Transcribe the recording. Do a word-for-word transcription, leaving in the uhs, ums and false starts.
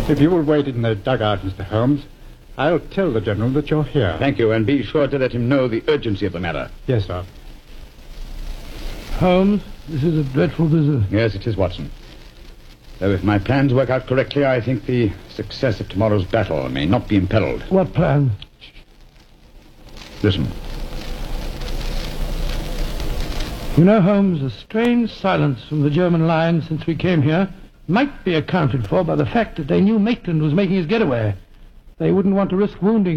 If you will wait in the dugout, Mister Holmes, I'll tell the General that you're here. Thank you, and be sure to let him know the urgency of the matter. Yes, sir. Holmes, this is a dreadful business. Yes, it is, Watson. Though if my plans work out correctly, I think the success of tomorrow's battle may not be imperiled. What plan? Listen. You know, Holmes, a strange silence from the German line since we came here might be accounted for by the fact that they knew Maitland was making his getaway. They wouldn't want to risk wounding